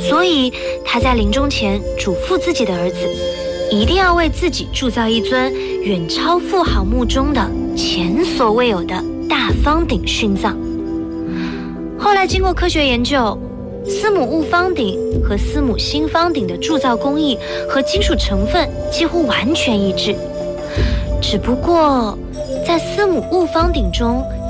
所以他在临终前嘱咐自己的儿子，一定要为自己铸造一尊远超富豪墓中的前所未有的大方鼎殉葬。后来经过科学研究，司母戊方鼎和司母辛方鼎的铸造工艺和金属成分几乎完全一致，只不过在司母戊方鼎中